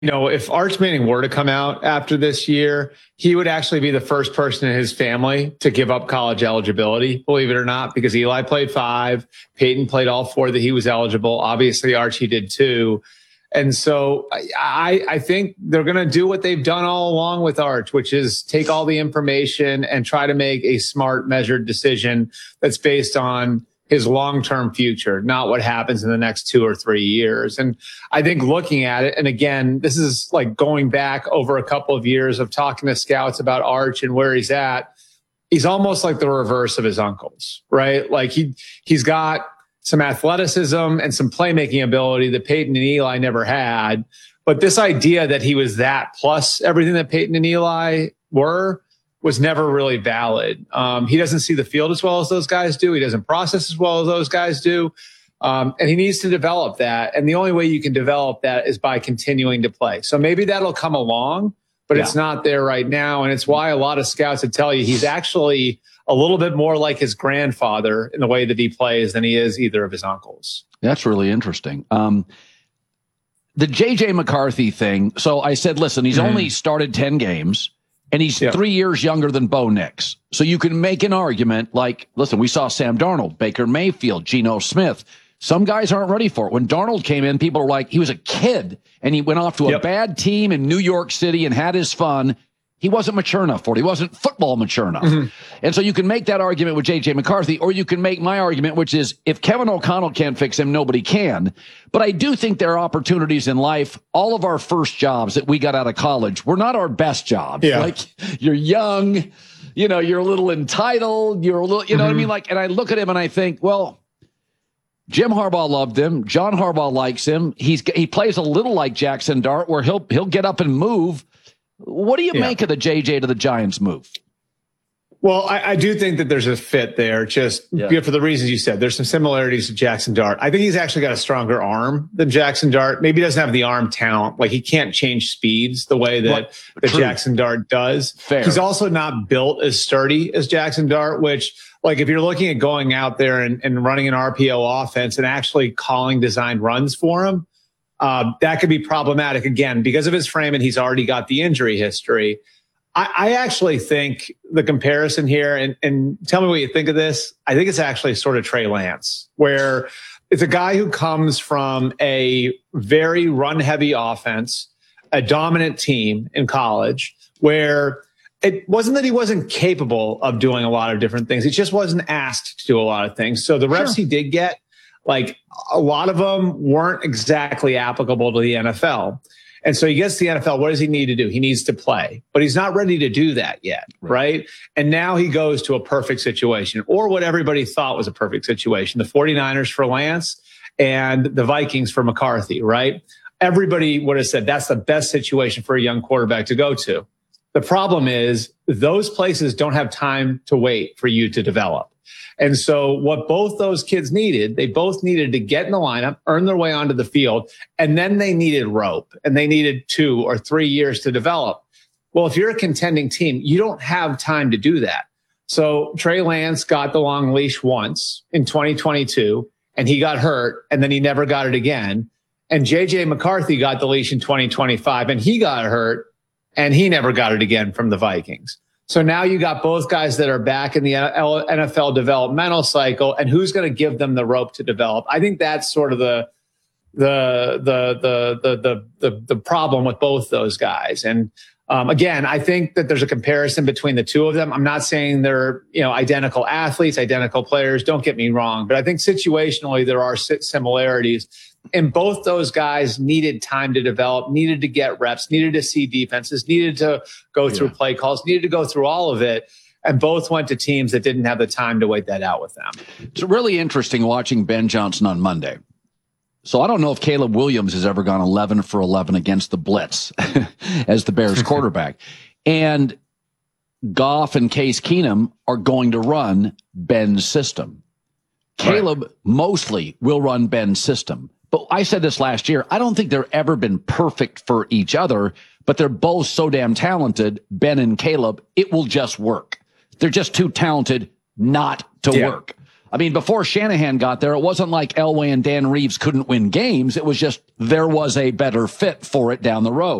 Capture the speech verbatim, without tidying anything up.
You know, if Arch Manning were to come out after this year, he would actually be the first person in his family to give up college eligibility, believe it or not, because Eli played five, Peyton played all four that he was eligible. Obviously, Archie did too. And so I, I think they're going to do what they've done all along with Arch, which is take all the information and try to make a smart, measured decision that's based on his long-term future, not what happens in the next two or three years. And I think looking at it, and again, this is like going back over a couple of years of talking to scouts about Arch and where he's at. He's almost like the reverse of his uncles, right? Like he, he's got some athleticism and some playmaking ability that Peyton and Eli never had. But this idea that he was that plus everything that Peyton and Eli were was never really valid. Um, he doesn't see the field as well as those guys do. He doesn't process as well as those guys do. Um, and he needs to develop that. And the only way you can develop that is by continuing to play. So maybe that'll come along, but yeah. It's not there right now. And it's why a lot of scouts would tell you he's actually a little bit more like his grandfather in the way that he plays than he is either of his uncles. That's really interesting. Um, the J J McCarthy thing. So I said, listen, he's mm. only started ten games. And he's yeah. three years younger than Bo Nix. So you can make an argument like, listen, we saw Sam Darnold, Baker Mayfield, Geno Smith. Some guys aren't ready for it. When Darnold came in, people were like, he was a kid and he went off to a yep. bad team in New York City and had his fun. He wasn't mature enough for it. He wasn't football mature enough. Mm-hmm. And so you can make that argument with J J McCarthy, or you can make my argument, which is if Kevin O'Connell can't fix him, nobody can. But I do think there are opportunities in life. All of our first jobs that we got out of college were not our best jobs. Yeah. Like you're young, you know, you're a little entitled, you're a little, you know mm-hmm. what I mean? Like, and I look at him and I think, well, Jim Harbaugh loved him. John Harbaugh likes him. He's, he plays a little like Jackson Dart where he'll, he'll get up and move. What do you yeah. make of the J J to the Giants move? Well, I, I do think that there's a fit there, just yeah. for the reasons you said. There's some similarities to Jackson Dart. I think he's actually got a stronger arm than Jackson Dart. Maybe he doesn't have the arm talent. Like he can't change speeds the way that, that Jackson Dart does. Fair. He's also not built as sturdy as Jackson Dart, which like if you're looking at going out there and, and running an R P O offense and actually calling designed runs for him, Uh, that could be problematic again because of his frame and he's already got the injury history. I, I actually think the comparison here, and, and tell me what you think of this. I think it's actually sort of Trey Lance, where it's a guy who comes from a very run heavy offense, a dominant team in college, where it wasn't that he wasn't capable of doing a lot of different things. He just wasn't asked to do a lot of things. So the reps sure. he did get, like a lot of them weren't exactly applicable to the N F L. And so he gets to the N F L. What does he need to do? He needs to play, but he's not ready to do that yet. Right. right? And now he goes to a perfect situation, or what everybody thought was a perfect situation. The 49ers for Lance and the Vikings for McCarthy, right? Everybody would have said that's the best situation for a young quarterback to go to. The problem is those places don't have time to wait for you to develop. And so what both those kids needed, they both needed to get in the lineup, earn their way onto the field, and then they needed rope and they needed two or three years to develop. Well, if you're a contending team, you don't have time to do that. So Trey Lance got the long leash once in twenty twenty-two and he got hurt and then he never got it again. And J J McCarthy got the leash in twenty twenty-five and he got hurt and he never got it again from the Vikings. So now you got both guys that are back in the N F L developmental cycle, and who's going to give them the rope to develop? I think that's sort of the the the the the the the, the problem with both those guys. And um, again, I think that there's a comparison between the two of them. I'm not saying they're you know identical athletes, identical players. Don't get me wrong, but I think situationally there are similarities. And both those guys needed time to develop, needed to get reps, needed to see defenses, needed to go through yeah. play calls, needed to go through all of it. And both went to teams that didn't have the time to wait that out with them. It's really interesting watching Ben Johnson on Monday. So I don't know if Caleb Williams has ever gone eleven for eleven against the blitz as the Bears quarterback. And Goff and Case Keenum are going to run Ben's system. Caleb right. mostly will run Ben's system. But I said this last year, I don't think they've ever been perfect for each other, but they're both so damn talented, Ben and Caleb, it will just work. They're just too talented not to yeah. work. I mean, before Shanahan got there, it wasn't like Elway and Dan Reeves couldn't win games. It was just there was a better fit for it down the road.